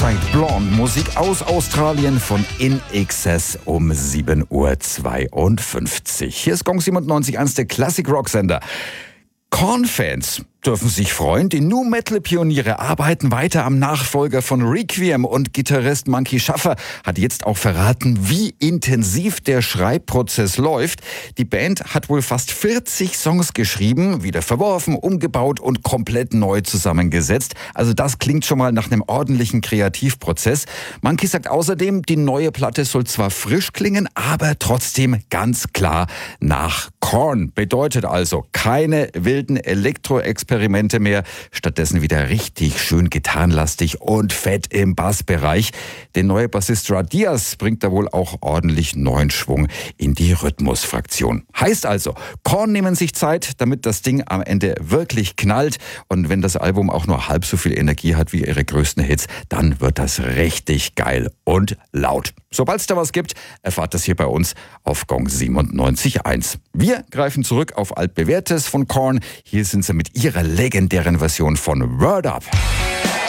Inside Blonde, Musik aus Australien von In Excess um 7:52 Uhr. Hier ist Gong 97.1, der Classic-Rock-Sender. Korn-Fans dürfen sich freuen. Die Nu-Metal-Pioniere arbeiten weiter am Nachfolger von Requiem und Gitarrist Monkey Schaffer hat jetzt auch verraten, wie intensiv der Schreibprozess läuft. Die Band hat wohl fast 40 Songs geschrieben, wieder verworfen, umgebaut und komplett neu zusammengesetzt. Also das klingt schon mal nach einem ordentlichen Kreativprozess. Monkey sagt außerdem, die neue Platte soll zwar frisch klingen, aber trotzdem ganz klar nach Korn. Bedeutet also keine wilden Elektro-Experimente mehr, stattdessen wieder richtig schön gitarrenlastig und fett im Bassbereich. Der neue Bassist Rad Diaz bringt da wohl auch ordentlich neuen Schwung in die Rhythmusfraktion. Heißt also, Korn nehmen sich Zeit, damit das Ding am Ende wirklich knallt. Und wenn das Album auch nur halb so viel Energie hat wie ihre größten Hits, dann wird das richtig geil und laut. Sobald es da was gibt, erfahrt das hier bei uns auf Gong 97.1. Wir greifen zurück auf altbewährtes von Korn. Hier sind sie mit ihrer legendären Version von Word Up.